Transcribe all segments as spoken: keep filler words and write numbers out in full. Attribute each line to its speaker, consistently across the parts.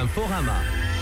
Speaker 1: لانفوغاما.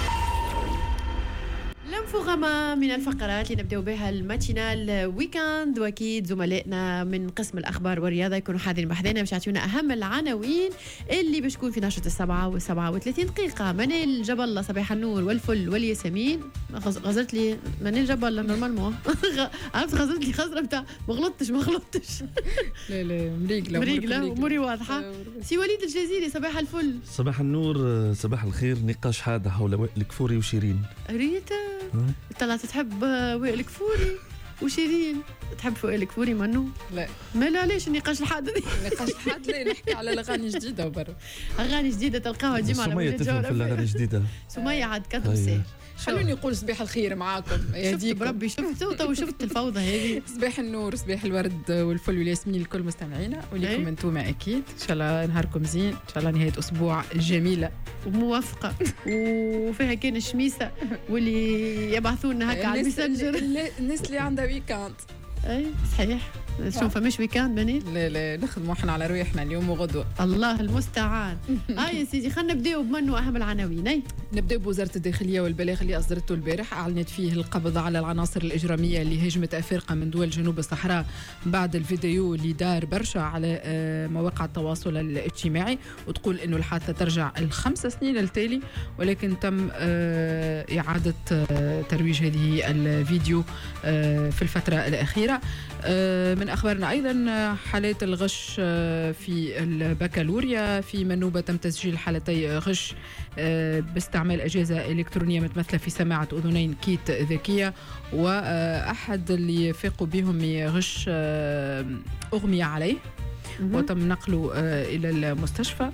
Speaker 2: لانفوغاما من الفقرات اللي نبدأ بها الماتينال ويكاند، واكيد زملائنا من قسم الاخبار والرياضه يكونوا حاضرين بحذنا باش يعطيونا اهم العناوين اللي باش تكون في نشرة السبعة والسبعة وثلاثين دقيقه. منال جبل صباح النور والفل والياسمين. غزرت لي منال جبل نورمالمون عرفت غزرت لي خزره بتاع ما غلطتش ما غلطتش
Speaker 3: لا لا مريقله
Speaker 2: مريقله اموري واضحه. سي وليد الجزيري صباح الفل.
Speaker 4: صباح النور صباح الخير. نقاش حاد حول وائل الكفوري وشيرين.
Speaker 2: ريت طلعت تحب وائل الكفوري وشيرين تحب وائل الكفوري منو؟
Speaker 3: لا
Speaker 2: ما لا ليش النقاش الحاد
Speaker 3: النقاش الحاد لا نحكي على الاغاني جديده وبرا
Speaker 2: اغاني جديده تلقاها ديما على
Speaker 4: سمية تفهم في الاغاني الجديده.
Speaker 2: سمية عاد كتب سير.
Speaker 3: خلوني نقول صباح الخير معاكم
Speaker 2: يهديكم بربي. شفتوا تو شفت الفوضى هذه.
Speaker 3: صباح النور صباح الورد والفل والياسمين لكل مستمعينا وليكم انتم اكيد. ان شاء الله نهاركم زين، ان شاء الله نهايه اسبوع جميله
Speaker 2: وموفقه وفيها كان الشميسه واللي يبعثونا هكا على الميسنجر
Speaker 3: الناس اللي عندها ويكاند.
Speaker 2: اي صحيح. شو فماش ويكاند منين؟
Speaker 3: لا لا نخدموا احنا على رواحنا اليوم وغدوه.
Speaker 2: الله المستعان. اه يا سيدي خلينا نبداو بمنو اهم العناوين. اي
Speaker 3: نبداو بوزاره الداخليه والبلاغ اللي اصدرته البارح، اعلنت فيه القبض على العناصر الاجراميه اللي هاجمت افارقه من دول جنوب الصحراء بعد الفيديو اللي دار برشا على مواقع التواصل الاجتماعي، وتقول انه الحادثه ترجع الخمس سنين التالي، ولكن تم اعاده ترويج هذه الفيديو في الفتره الاخيره. من أخبارنا أيضا حالات الغش في البكالوريا، في منوبة تم تسجيل حالتي غش باستعمال أجهزة إلكترونية متمثلة في سماعة أذنين كيت ذكية، وأحد اللي فاقوا بهم يغش أغمي عليه وتم نقله إلى المستشفى.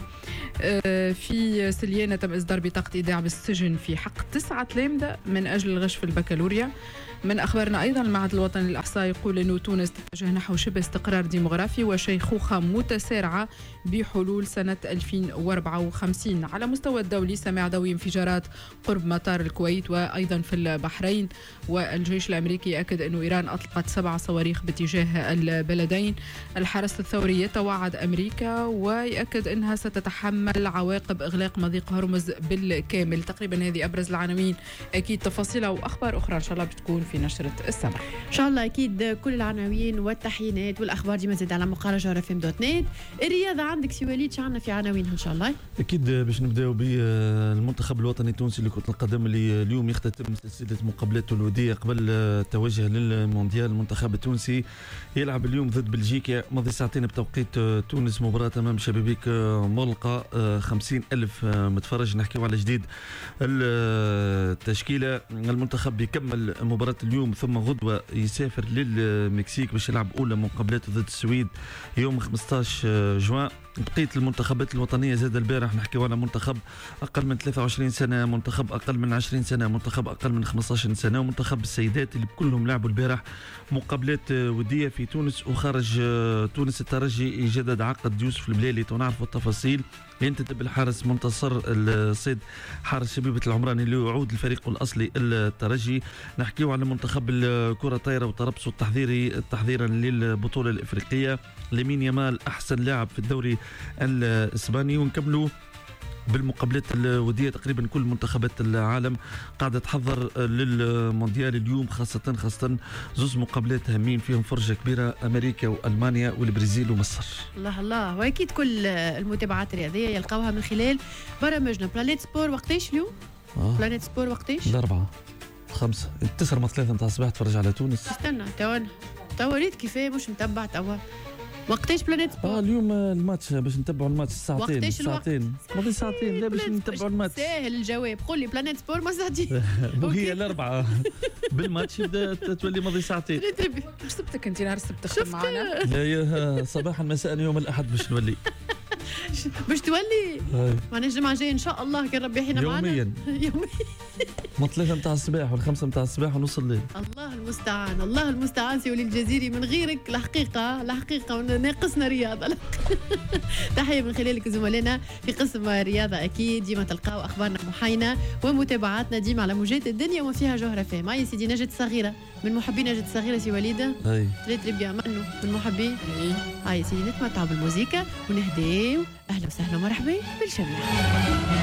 Speaker 3: في سليانة تم إصدار بطاقة إيداع بالسجن في حق تسعة تلامذة من أجل الغش في البكالوريا. من أخبارنا أيضا المعهد الوطني للإحصاء يقول أنه تونس تتجه نحو شبه استقرار ديموغرافي وشيخوخة متسارعة بحلول سنة ألفين وأربعة وخمسين. على مستوى الدولي سمع ضوي انفجارات قرب مطار الكويت وأيضا في البحرين، والجيش الأمريكي يأكد أنه إيران أطلقت سبع صواريخ باتجاه البلدين. الحرس الثوري يتوعد أمريكا ويأكد أنها ستتحمل عواقب إغلاق مضيق هرمز بالكامل. تقريبا هذه أبرز العناوين، أكيد تفاصيلها وأخبار أخرى إن شاء الله بتكون في نشرة السبع
Speaker 2: إن شاء الله. أكيد كل العناوين والتحيينات والأخبار دي مازال على موقع جوهر اف ام دوت نت. الرياضة عندك سي وليد شو عندنا في عناوينها إن شاء الله؟
Speaker 4: أكيد باش نبداو بالمنتخب الوطني التونسي لكرة القدم اللي اليوم يختتم سلسلة مقابلاته الودية قبل التوجه للمونديال. المنتخب التونسي يلعب اليوم ضد بلجيكا ماضي ساعتين بتوقيت تونس، مباراة أمام شبابيك مغلقة خمسين ألف متفرج. نحكيو على جديد التشكيلة. المنتخب يكمل مباراة اليوم ثم غدوة يسافر للمكسيك باش يلعب أولى مقابلاته ضد السويد يوم خمسطاش جوان. بقية المنتخبات الوطنية زاد البارح نحكيو على منتخب أقل من ثلاثة وعشرين سنة، منتخب أقل من عشرين سنة، منتخب أقل من خمسطاش سنة، ومنتخب السيدات اللي كلهم لعبوا البارح مقابلات ودية في تونس وخارج تونس. الترجي يجدد عقد يوسف البلالي ونعرفوا التفاصيل. ينتدب الحارس منتصر الصيد حارس شبيبة العمراني اللي يعود الفريق الأصلي الترجي. نحكيو على منتخب الكرة طايرة وتربصه التحضيري تحضيرا للبطولة الإفريقية. لامين يامال أحسن لاعب في الدوري الإسباني. ونكملوا بالمقابلات الودية. تقريبا كل منتخبات العالم قاعدة تحضر للمونديال اليوم، خاصة خاصة زوز مقابلات هامين فيهم فرجة كبيرة، أمريكا وألمانيا والبرازيل ومصر.
Speaker 2: الله الله. وأكيد كل المتابعات الرياضية يلقاوها من خلال برامجنا بلانيت سبور. وقتاش اليوم؟ آه. بلانيت سبور وقتاش؟
Speaker 4: الأربعة خمسة التسعة ما ثلاثة متاع الصباح تفرج على تونس.
Speaker 2: استنى توا توا ريت كيفاه مش متبع توا. وقتاش بلانيت سبور؟
Speaker 4: اه اليوم الماتش باش نتبعوا الماتش ساعتين.
Speaker 2: وقتاش
Speaker 4: ساعتين ماضي ساعتين. لا باش نتبعوا الماتش.
Speaker 2: ساهل الجواب. قول لي بلانيت سبور ما ساعتين.
Speaker 4: وهي الأربعة بالماتش يبدا تولي ماضي ساعتين.
Speaker 3: مش سبتك انت نهار السبت تخدم معنا؟
Speaker 4: لا يا صباحا مساء يوم الأحد باش نولي.
Speaker 2: باش تولي معنا الجمعة الجاية إن شاء الله كان ربي يحيينا معنا
Speaker 4: يوميا.
Speaker 2: يوميا
Speaker 4: من ثلاثة متاع الصباح والخمسة متاع الصباح ونص الليل.
Speaker 2: الله المستعان الله المستعان. سي وليد الجزيري من غيرك الحقيقة الحقيقة ناقصنا رياضة. تحية من خلالك زملائنا في قسم رياضة. أكيد ديما تلقاو أخبارنا محاينة ومتابعاتنا ديما على موجات الدنيا وما فيها جوهرة فهم. هاي سيدي نجد صغيرة من محبين نجد صغيرة سي وليد.
Speaker 4: هاي
Speaker 2: تريد بيا منو من محبين. هاي سيدي نتمتعوا بالموسيقى ونهديو. أهلا وسهلا ومرحبا بالجميع.